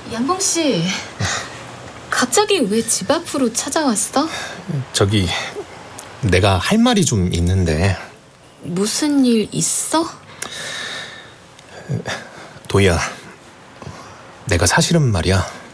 양봉 씨, 갑자기 왜 집 앞으로 찾아왔어? 저기 내가 할 말이 좀 있는데. 무슨 일 있어? 도희야, 내가 사실은 말이야